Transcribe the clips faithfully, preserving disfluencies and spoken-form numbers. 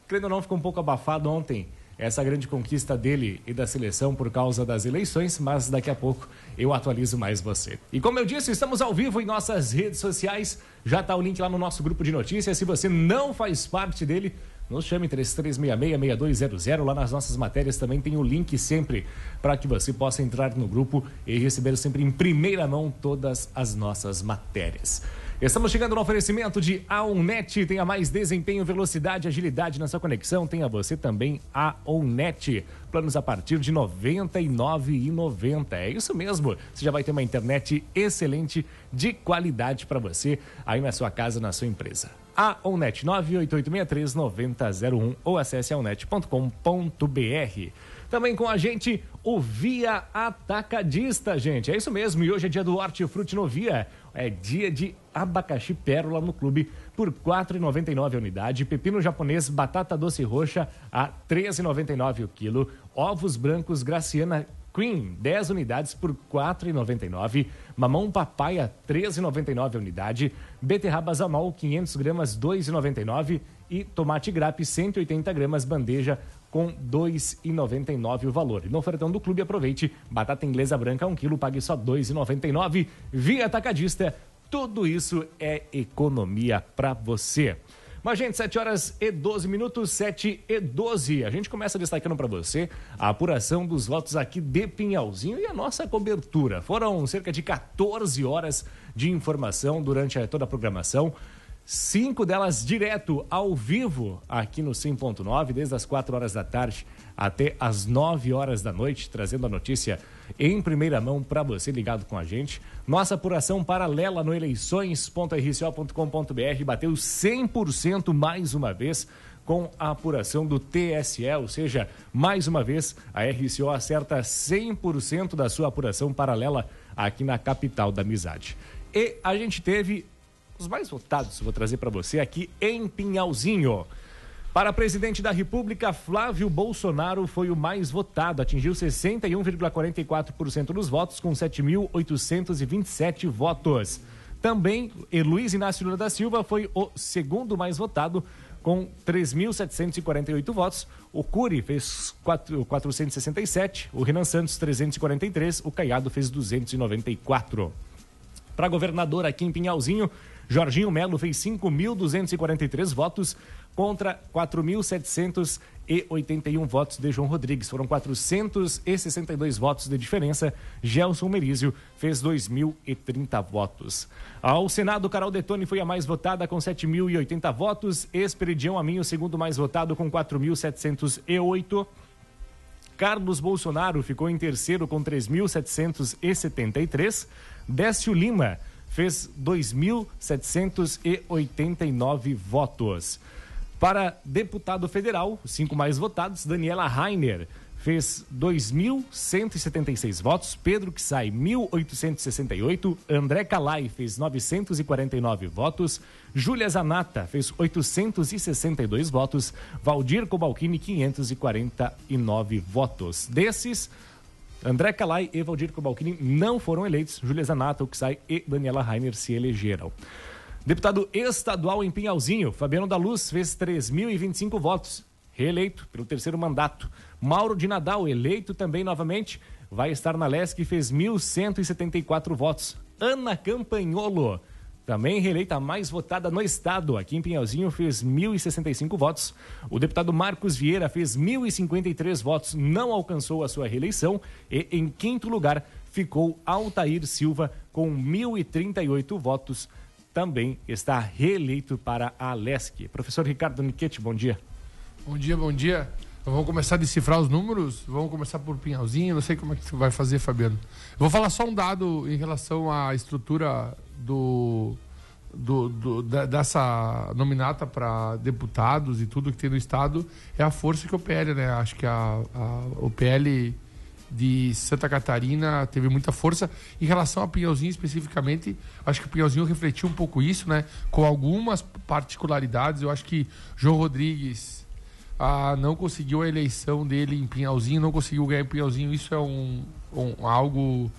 Creio ou não, ficou um pouco abafado ontem essa grande conquista dele e da seleção por causa das eleições, mas daqui a pouco eu atualizo mais você. E como eu disse, estamos ao vivo em nossas redes sociais, já está o link lá no nosso grupo de notícias. Se você não faz parte dele, nos chame três três seis seis, seis dois zero zero. Lá nas nossas matérias também tem o link sempre para que você possa entrar no grupo e receber sempre em primeira mão todas as nossas matérias. Estamos chegando no oferecimento de AONET. Tenha mais desempenho, velocidade, agilidade na sua conexão. Tenha você também a AONET. Planos a partir de noventa e nove reais e noventa centavos. É isso mesmo. Você já vai ter uma internet excelente, de qualidade para você aí na sua casa, na sua empresa. A AONET nove oito oito seis três nove zero zero um ou acesse aonet ponto com ponto br. Também com a gente o Via Atacadista, gente. É isso mesmo. E hoje é dia do Hortifruti no Via. É dia de abacaxi pérola no clube por quatro reais e noventa e nove centavos a unidade. Pepino japonês, batata doce roxa a três reais e noventa e nove centavos o quilo. Ovos brancos Graciana Queen, dez unidades por quatro reais e noventa e nove centavos. Mamão papaya, três reais e noventa e nove centavos a unidade. Beterraba Zamal, quinhentas gramas, dois reais e noventa e nove centavos. E tomate grape, cento e oitenta gramas, bandeja com dois reais e noventa e nove centavos o valor. E no ofertão do clube, aproveite. Batata inglesa branca, um quilo, pague só dois reais e noventa e nove centavos. Via Atacadista, tudo isso é economia para você. Mas, gente, sete horas e doze minutos, sete e doze. A gente começa destacando para você a apuração dos votos aqui de Pinhalzinho e a nossa cobertura. Foram cerca de quatorze horas de informação durante toda a programação. Cinco delas direto ao vivo aqui no cem ponto nove, desde as quatro horas da tarde até as nove horas da noite, trazendo a notícia em primeira mão para você ligado com a gente. Nossa apuração paralela no eleições ponto r c o ponto com ponto br bateu cem por cento mais uma vez com a apuração do T S E, ou seja, mais uma vez a R C O acerta cem por cento da sua apuração paralela aqui na capital da amizade. E a gente teve os mais votados, vou trazer para você aqui em Pinhalzinho. Para presidente da República, Flávio Bolsonaro foi o mais votado, atingiu sessenta e um vírgula quarenta e quatro por cento dos votos, com sete mil oitocentos e vinte e sete votos. Também, Luiz Inácio Lula da Silva foi o segundo mais votado, com três mil setecentos e quarenta e oito votos. O Cury fez quatrocentos e sessenta e sete, o Renan Santos trezentos e quarenta e três, o Caiado fez duzentos e noventa e quatro. Para governador aqui em Pinhalzinho, Jorginho Melo fez cinco mil duzentos e quarenta e três votos contra quatro mil setecentos e oitenta e um votos de João Rodrigues. Foram quatrocentos e sessenta e dois votos de diferença. Gelson Merizio fez dois mil e trinta votos. Ao Senado, Carol Detoni foi a mais votada com sete mil e oitenta votos. Esperidião Amin, o segundo mais votado, com quatro mil setecentos e oito. Carlos Bolsonaro ficou em terceiro com três mil setecentos e setenta e três. Décio Lima fez dois mil setecentos e oitenta e nove votos. Para deputado federal, os cinco mais votados, Daniela Rainer fez dois mil cento e setenta e seis votos, Pedro Kissai mil oitocentos e sessenta e oito, André Calai fez novecentos e quarenta e nove votos, Júlia Zanata fez oitocentos e sessenta e dois votos, Valdir Cobalcini quinhentos e quarenta e nove votos. Desses, André Calai e Valdir Cobalcini não foram eleitos, Júlia Zanata, Kissai e Daniela Rainer se elegeram. Deputado estadual em Pinhalzinho, Fabiano da Luz fez três mil e vinte e cinco votos, reeleito pelo terceiro mandato. Mauro de Nadal, eleito também novamente, vai estar na Lesc e fez mil cento e setenta e quatro votos. Ana Campagnolo, também reeleita a mais votada no estado, aqui em Pinhalzinho, fez mil e sessenta e cinco votos. O deputado Marcos Vieira fez mil e cinquenta e três votos, não alcançou a sua reeleição. E em quinto lugar ficou Altair Silva com mil e trinta e oito votos, também está reeleito para a Lesc. Professor Ricardo Nichetti, bom dia. Bom dia, bom dia. Vamos começar a decifrar os números? Vamos começar por Pinhalzinho, não sei como é que você vai fazer, Fabiano. Vou falar só um dado em relação à estrutura do, do, do, da, dessa nominata para deputados e tudo que tem no estado. É a força que o P L, né? Acho que a, a, o P L de Santa Catarina teve muita força. Em relação a Pinhalzinho especificamente, acho que o Pinhalzinho refletiu um pouco isso, né? Com algumas particularidades. Eu acho que João Rodrigues ah, não conseguiu a eleição dele em Pinhalzinho, não conseguiu ganhar em Pinhalzinho. Isso é um, um, algo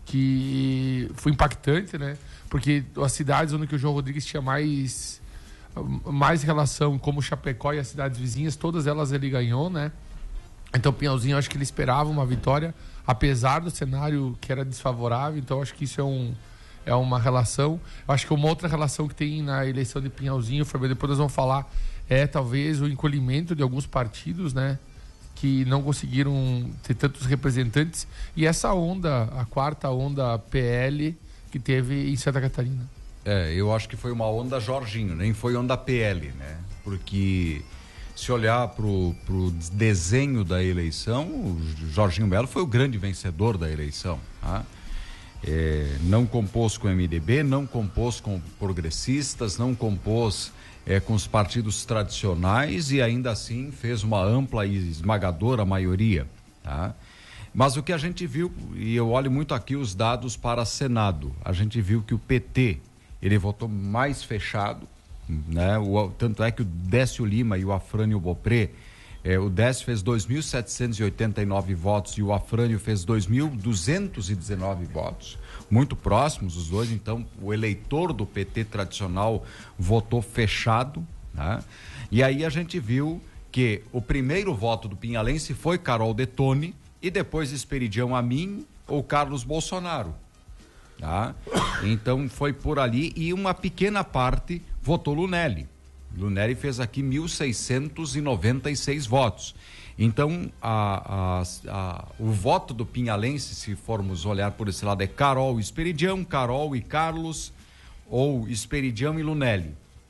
que foi impactante, né? Porque as cidades onde que o João Rodrigues tinha mais mais relação como Chapecó e as cidades vizinhas, todas elas ele ganhou, né? Então Pinhalzinho, eu acho que ele esperava uma vitória, apesar do cenário que era desfavorável. Então acho que isso é, um, é uma relação. Eu acho que uma outra relação que tem na eleição de Pinhalzinho, Fabiano, depois nós vamos falar, é talvez o encolhimento de alguns partidos, né? Que não conseguiram ter tantos representantes. E essa onda, a quarta onda P L que teve em Santa Catarina. É, eu acho que foi uma onda Jorginho, nem foi onda P L, né? Porque se olhar para o desenho da eleição, o Jorginho Melo foi o grande vencedor da eleição. Tá? É, não compôs com o M D B, não compôs com progressistas, não compôs é, com os partidos tradicionais e ainda assim fez uma ampla e esmagadora maioria. Tá? Mas o que a gente viu, e eu olho muito aqui os dados para Senado, a gente viu que o P T ele votou mais fechado, né? O, tanto é que o Décio Lima e o Afrânio Bopré, eh, o Décio fez dois mil setecentos e oitenta e nove votos e o Afrânio fez dois mil duzentos e dezenove votos, muito próximos os dois. Então o eleitor do P T tradicional votou fechado, né? E aí a gente viu que o primeiro voto do pinhalense foi Carol Detone e depois Esperidião Amin ou Carlos Bolsonaro. Tá? Então foi por ali e uma pequena parte votou Lunelli. Lunelli fez aqui mil seiscentos e noventa e seis votos. Então a, a, a, o voto do pinhalense, se formos olhar por esse lado, é Carol e Esperidião, Carol e Carlos, ou Esperidião e Lunelli.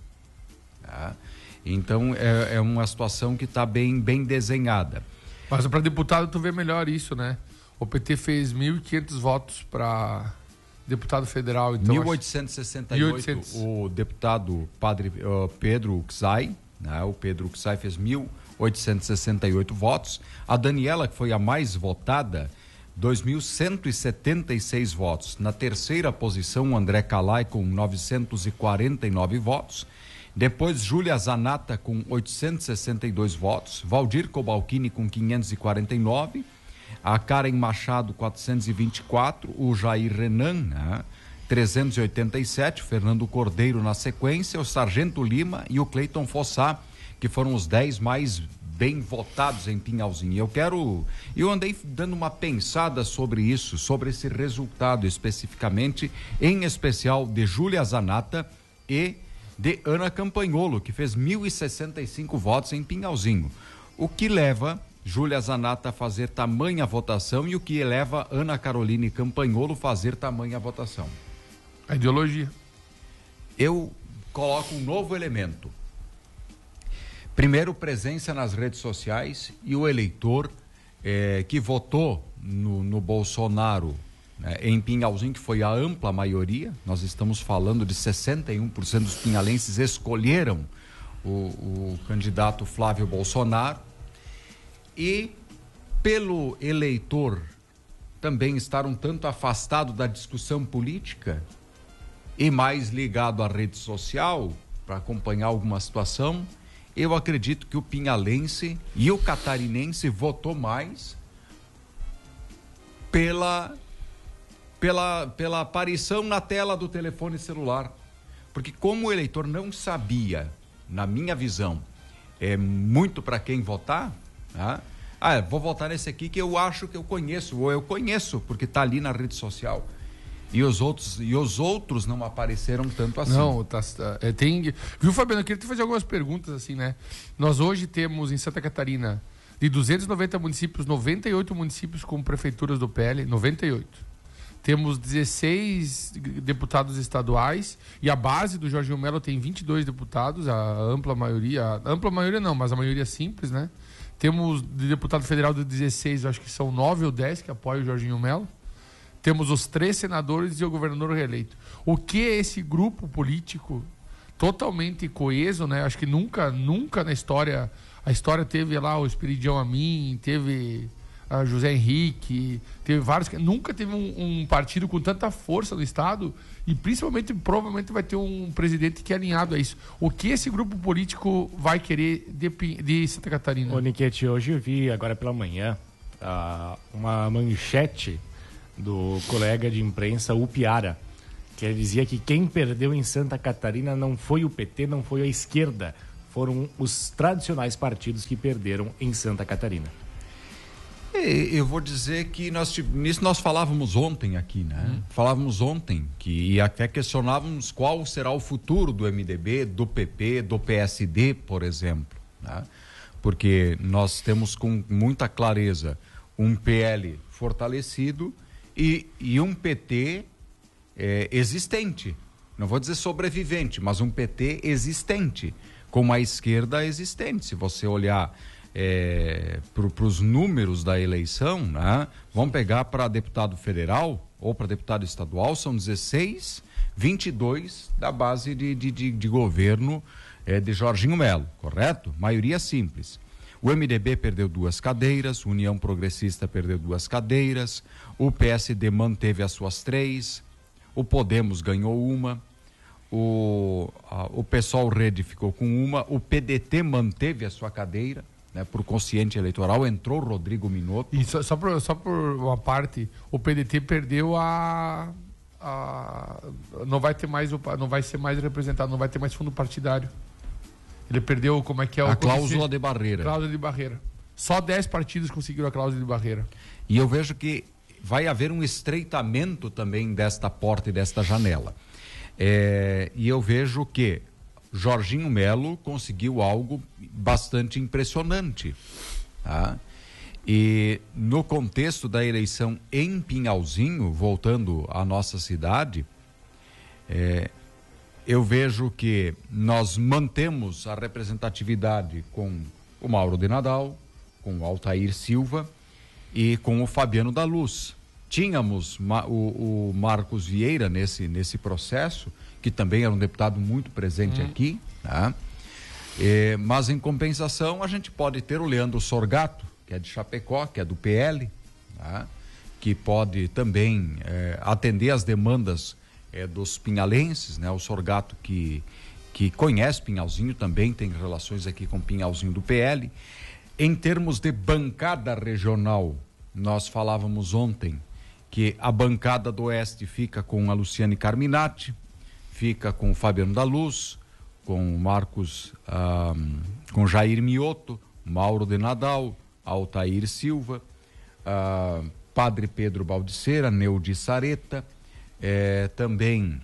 Tá? Então é, é uma situação que está bem, bem desenhada. Mas para deputado tu vê melhor isso, né? O P T fez mil e quinhentos votos para deputado federal. Então mil oitocentos e sessenta e oito, mil e oitocentos. O deputado padre uh, Pedro Uxai, né? O Pedro Uxai fez mil oitocentos e sessenta e oito votos. A Daniela, que foi a mais votada, dois mil cento e setenta e seis votos. Na terceira posição, o André Calai com novecentos e quarenta e nove votos. Depois, Júlia Zanata com oitocentos e sessenta e dois votos. Valdir Cobalcini com quinhentos e quarenta e nove. A Karen Machado, quatrocentos e vinte e quatro. O Jair Renan, né? trezentos e oitenta e sete. O Fernando Cordeiro na sequência. O Sargento Lima e o Cleiton Fossá, que foram os dez mais bem votados em Pinhalzinho. Eu quero... Eu andei dando uma pensada sobre isso, sobre esse resultado especificamente, em especial de Júlia Zanata e de Ana Campanholo, que fez mil e sessenta e cinco votos em Pinhalzinho. O que leva Júlia Zanata a fazer tamanha votação e o que eleva Ana Caroline Campanholo a fazer tamanha votação? A ideologia. Eu coloco um novo elemento. Primeiro, presença nas redes sociais e o eleitor eh, que votou no, no Bolsonaro, né, em Pinhalzinho, que foi a ampla maioria. Nós estamos falando de sessenta e um por cento dos pinhalenses escolheram o, o candidato Flávio Bolsonaro. E pelo eleitor também estar um tanto afastado da discussão política e mais ligado à rede social para acompanhar alguma situação, eu acredito que o pinhalense e o catarinense votou mais pela, pela, pela aparição na tela do telefone celular. Porque como o eleitor não sabia, na minha visão, é muito para quem votar, né? Ah, vou votar nesse aqui que eu acho que eu conheço, ou eu conheço, porque está ali na rede social. E os outros, e os outros não apareceram tanto assim. Não, tá, é, tem... Viu, Fabiano, eu queria te fazer algumas perguntas assim, né? Nós hoje temos em Santa Catarina, de duzentos e noventa municípios, noventa e oito municípios com prefeituras do P L, noventa e oito. Temos dezesseis deputados estaduais e a base do Jorginho Melo tem vinte e dois deputados, a ampla maioria, a ampla maioria não, mas a maioria simples, né? Temos de deputado federal de dezesseis, acho que são nove ou dez que apoiam o Jorginho Melo. Temos os três senadores e o governador reeleito. O que é esse grupo político totalmente coeso, né? Acho que nunca, nunca na história, a história teve lá o Esperidião Amin, teve a José Henrique, teve vários, nunca teve um, um partido com tanta força no estado e principalmente, provavelmente vai ter um presidente que é alinhado a isso. O que esse grupo político vai querer de, de Santa Catarina? Ô, Niquete, hoje eu vi, agora pela manhã, uh, uma manchete do colega de imprensa Upiara, que ele dizia que quem perdeu em Santa Catarina não foi o P T, não foi a esquerda, foram os tradicionais partidos que perderam em Santa Catarina. Eu vou dizer que nós, nisso nós falávamos ontem aqui, né? Hum. Falávamos ontem que e até questionávamos qual será o futuro do M D B, do P P, do P S D, por exemplo, né? Porque nós temos com muita clareza um P L fortalecido e, e um P T é, existente. Não vou dizer sobrevivente, mas um P T existente, com uma esquerda existente. Se você olhar É, para os números da eleição, né? Vamos pegar para deputado federal ou para deputado estadual, são dezesseis, vinte e dois da base de, de, de, de governo é, de Jorginho Melo, correto? Maioria simples. O M D B perdeu duas cadeiras, União Progressista perdeu duas cadeiras, o P S D manteve as suas três, o Podemos ganhou uma, o, a, o PSOL Rede ficou com uma, o P D T manteve a sua cadeira, né, por consciente eleitoral, entrou Rodrigo Minotto. E só, só, por, só por uma parte, o P D T perdeu a, a não vai ter mais, não vai ser mais representado, não vai ter mais fundo partidário. Ele perdeu, como é que é o a cláusula de barreira. Cláusula de barreira. Só dez partidos conseguiram a cláusula de barreira. E eu vejo que vai haver um estreitamento também desta porta e desta janela. É, e eu vejo que Jorginho Melo conseguiu algo bastante impressionante, tá? E no contexto da eleição em Pinhalzinho, voltando à nossa cidade, é, eu vejo que nós mantemos a representatividade com o Mauro de Nadal, com o Altair Silva e com o Fabiano da Luz. Tínhamos o, o Marcos Vieira nesse, nesse processo, que também era um deputado muito presente hum. aqui, tá? É, mas em compensação a gente pode ter o Leandro Sorgato, que é de Chapecó, que é do P L, tá? Que pode também é, atender às demandas é, dos pinhalenses, né? O Sorgato que, que conhece Pinhalzinho, também tem relações aqui com Pinhalzinho do P L. Em termos de bancada regional, nós falávamos ontem que a bancada do Oeste fica com a Luciane Carminati, fica com o Fabiano da Luz, com o Marcos, ah, com Jair Mioto, Mauro de Nadal, Altair Silva, ah, Padre Pedro Baldiceira, Neudi Sareta, eh, também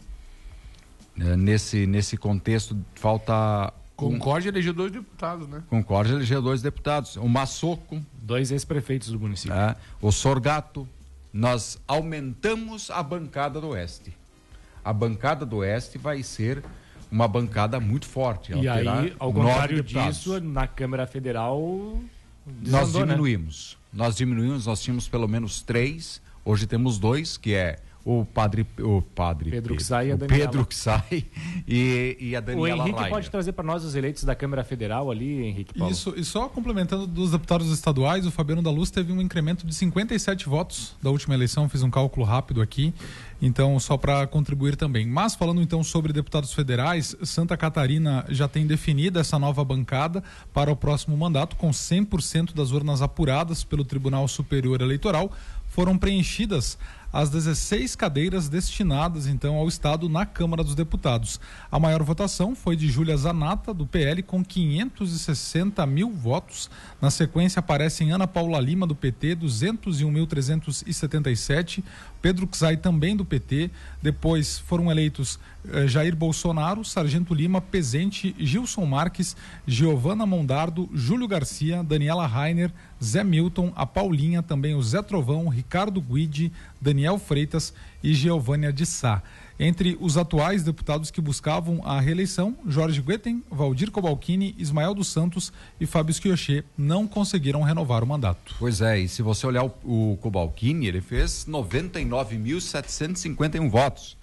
eh, nesse, nesse contexto falta... Concórdia um, elegeu dois deputados, né? Concórdia elegeu dois deputados, o Massoco, dois ex-prefeitos do município, eh, o Sorgato. Nós aumentamos a bancada do Oeste. A bancada do Oeste vai ser uma bancada muito forte. E aí, ao contrário disso, na Câmara Federal, desandou, nós diminuímos. Né? Nós diminuímos, nós tínhamos pelo menos três, hoje temos dois, que é o padre, o padre Pedro Ksai e a o Daniela. Pedro Ksai e, e a Daniela O Henrique Rainer. Pode trazer para nós os eleitos da Câmara Federal ali, Henrique Paulo? Isso, e só complementando dos deputados estaduais, o Fabiano da Luz teve um incremento de cinquenta e sete votos da última eleição, fiz um cálculo rápido aqui, então só para contribuir também. Mas falando então sobre deputados federais, Santa Catarina já tem definida essa nova bancada para o próximo mandato, com cem por cento das urnas apuradas pelo Tribunal Superior Eleitoral, foram preenchidas as dezesseis cadeiras destinadas então ao Estado na Câmara dos Deputados. A maior votação foi de Júlia Zanata, do P L, com quinhentos e sessenta mil votos. Na sequência aparecem Ana Paula Lima, do P T, duzentos e um mil trezentos e setenta e sete, Pedro Ksai, também do P T. Depois foram eleitos eh, Jair Bolsonaro, Sargento Lima, Pezente, Gilson Marques, Giovana Mondardo, Júlio Garcia, Daniela Rainer, Zé Milton, a Paulinha, também o Zé Trovão, Ricardo Guidi, Daniel Freitas e Giovânia de Sá. Entre os atuais deputados que buscavam a reeleição, Jorge Gueten, Valdir Cobalcini, Ismael dos Santos e Fábio Schioché não conseguiram renovar o mandato. Pois é, e se você olhar o, o Cobalcini, ele fez noventa e nove mil setecentos e cinquenta e um votos.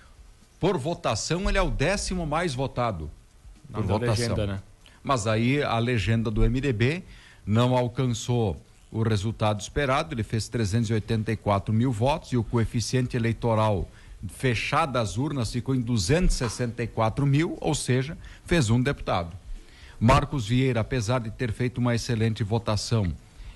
Por votação, ele é o décimo mais votado. Por Não votação. Legenda, né? Mas aí a legenda do M D B não alcançou o resultado esperado, ele fez trezentos e oitenta e quatro mil votos e o coeficiente eleitoral fechado as urnas ficou em duzentos e sessenta e quatro mil, ou seja, fez um deputado. Marcos Vieira, apesar de ter feito uma excelente votação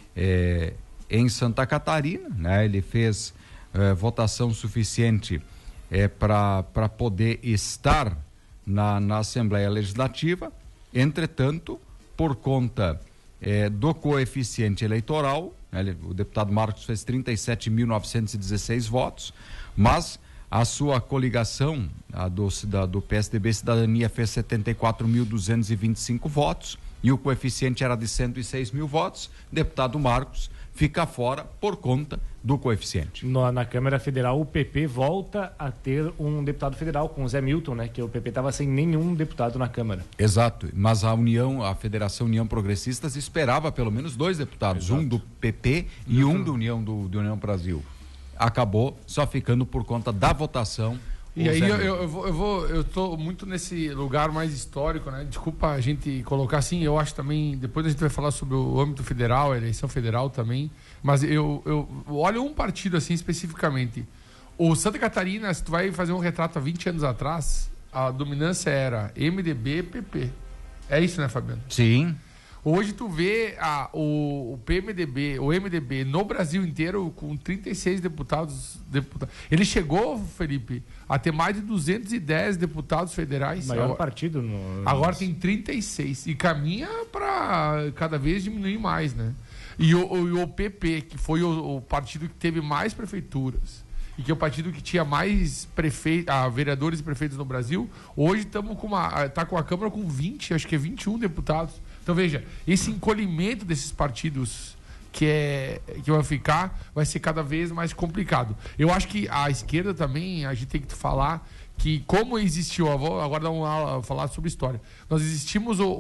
eh, em Santa Catarina, né, ele fez eh, votação suficiente é, para poder estar na, na Assembleia Legislativa. Entretanto, por conta é, do coeficiente eleitoral, né, o deputado Marcos fez trinta e sete mil novecentos e dezesseis votos, mas a sua coligação, a do, da, do P S D B Cidadania, fez setenta e quatro mil duzentos e vinte e cinco votos e o coeficiente era de cento e seis mil votos. Deputado Marcos fica fora por conta do coeficiente. No, na Câmara Federal, o P P volta a ter um deputado federal, com o Zé Milton, né? Que o P P estava sem nenhum deputado na Câmara. Exato, mas a União, a Federação União Progressistas esperava pelo menos dois deputados, Exato. um do P P e uhum. um do União, do, do União Brasil. Acabou só ficando por conta da votação. E aí eu, eu, eu vou, eu vou, eu tô muito nesse lugar mais histórico, né? Desculpa a gente colocar assim, eu acho também, depois a gente vai falar sobre o âmbito federal, a eleição federal também, mas eu, eu olho um partido assim especificamente. O Santa Catarina, se tu vai fazer um retrato há vinte anos atrás, a dominância era M D B, P P. É isso, né, Fabiano? Sim. Hoje tu vê a, o, o P M D B, o M D B no Brasil inteiro com trinta e seis deputados, deputados. Ele chegou, Felipe, a ter mais de duzentos e dez deputados federais. O maior agora, partido. No... Agora tem trinta e seis e caminha para cada vez diminuir mais, né? E o, o, o P P, que foi o, o partido que teve mais prefeituras e que é o partido que tinha mais prefeitos, ah, vereadores e prefeitos no Brasil, hoje estamos com uma, tá com a Câmara com vinte, acho que é vinte e um deputados. Então, veja, esse encolhimento desses partidos que, é, que vai ficar vai ser cada vez mais complicado. Eu acho que a esquerda também, a gente tem que falar que como existiu, vou agora dar uma aula, falar sobre história. Nós existimos, o,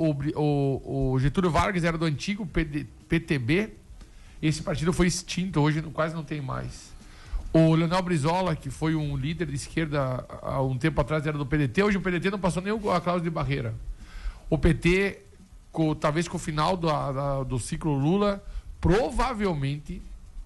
o, o Getúlio Vargas era do antigo P T B, esse partido foi extinto, hoje quase não tem mais. O Leonel Brizola, que foi um líder de esquerda há um tempo atrás, era do P D T, hoje o P D T não passou nem a cláusula de barreira. O P T... Com, talvez com o final do, da, do ciclo Lula, provavelmente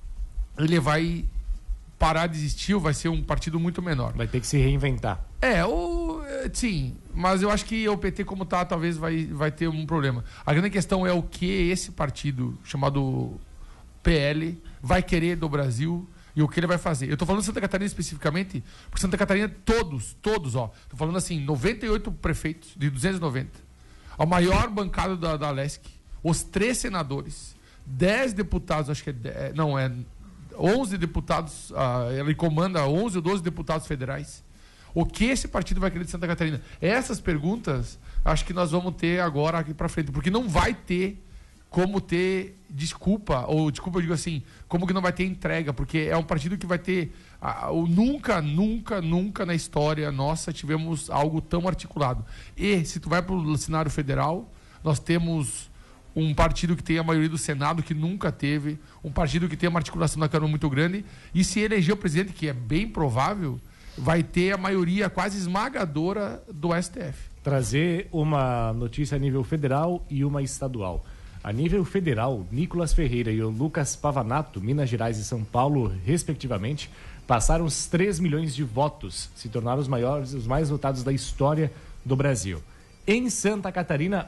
ele vai parar de existir ou vai ser um partido muito menor. Vai ter que se reinventar. É, o, sim, mas eu acho que o P T como está talvez vai, vai ter um problema. A grande questão é o que esse partido chamado P L vai querer do Brasil e o que ele vai fazer. Eu estou falando de Santa Catarina especificamente, porque Santa Catarina, todos, todos, ó, estou falando assim, noventa e oito prefeitos de duzentos e noventa. A maior bancada da, da Lesc, os três senadores, dez deputados, acho que é, dez, não, é onze deputados, uh, ele comanda onze ou doze deputados federais. O que esse partido vai querer de Santa Catarina? Essas perguntas, acho que nós vamos ter agora aqui para frente, porque não vai ter como ter desculpa, ou desculpa eu digo assim, como que não vai ter entrega, porque é um partido que vai ter, uh, nunca, nunca, nunca na história nossa tivemos algo tão articulado. E se tu vai para o cenário federal, nós temos um partido que tem a maioria do Senado, que nunca teve, um partido que tem uma articulação na Câmara muito grande, e se eleger o presidente, que é bem provável, vai ter a maioria quase esmagadora do S T F. Trazer uma notícia a nível federal e uma estadual. A nível federal, Nicolas Ferreira e o Lucas Pavanato, Minas Gerais e São Paulo, respectivamente, passaram os três milhões de votos, se tornaram os maiores, os mais votados da história do Brasil. Em Santa Catarina,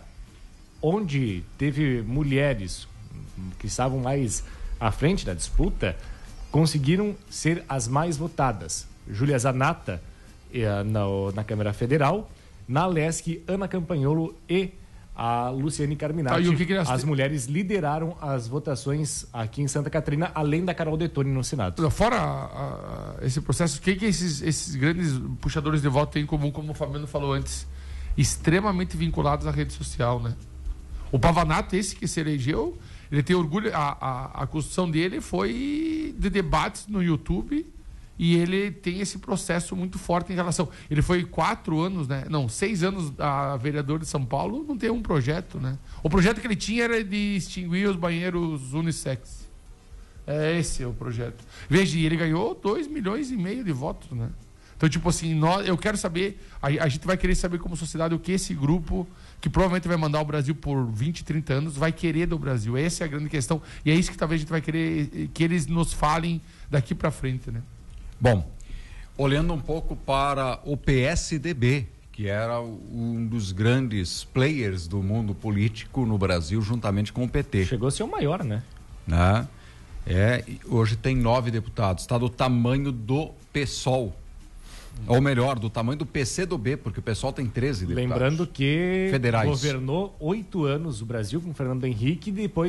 onde teve mulheres que estavam mais à frente da disputa, conseguiram ser as mais votadas. Júlia Zanata, eh, na, na Câmara Federal, na Lesc, Ana Campanholo e a Luciane Carminati. Ah, que que as mulheres lideraram as votações aqui em Santa Catarina, além da Carol Detoni no Senado. Fora a, a, esse processo, o que, que esses, esses grandes puxadores de voto têm em comum, como o Fabiano falou antes? Extremamente vinculados à rede social, né? O Pavanato, esse que se elegeu, ele tem orgulho, a, a, a construção dele foi de debates no YouTube. E ele tem esse processo muito forte em relação... Ele foi quatro anos, né? Não, seis anos a vereador de São Paulo, não tem um projeto, né? O projeto que ele tinha era de extinguir os banheiros unissex. É esse o projeto. Veja, ele ganhou dois milhões e meio de votos, né? Então, tipo assim, nós, eu quero saber... A, a gente vai querer saber como sociedade o que esse grupo, que provavelmente vai mandar o Brasil por vinte, trinta anos, vai querer do Brasil. Essa é a grande questão. E é isso que talvez a gente vai querer que eles nos falem daqui para frente, né? Bom, olhando um pouco para o P S D B, que era um dos grandes players do mundo político no Brasil, juntamente com o P T. Chegou a ser o maior, né? né? É, hoje tem nove deputados, está do tamanho do PSOL. Ou melhor, do tamanho do P C do B, porque o pessoal tem treze deputados. Lembrando que federais. governou oito anos o Brasil com Fernando Henrique e depois